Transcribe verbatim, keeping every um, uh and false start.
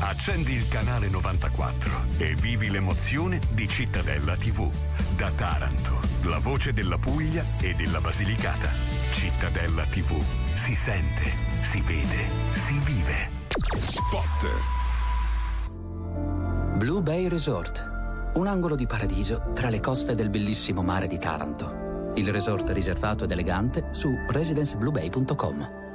Accendi il canale novantaquattro e vivi l'emozione di Cittadella tivù. Da Taranto, la voce della Puglia e della Basilicata. Cittadella tivù. Si sente, si vede, si vive. Spot. Blue Bay Resort. Un angolo di paradiso tra le coste del bellissimo mare di Taranto. Il resort riservato ed elegante su residenceblubay punto com.